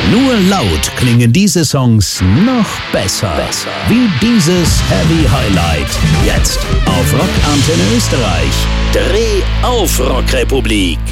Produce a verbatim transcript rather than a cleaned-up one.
Nur laut klingen diese Songs noch besser. besser. Wie dieses Heavy Highlight. Jetzt auf Rockantenne Österreich. Dreh auf Rockrepublik.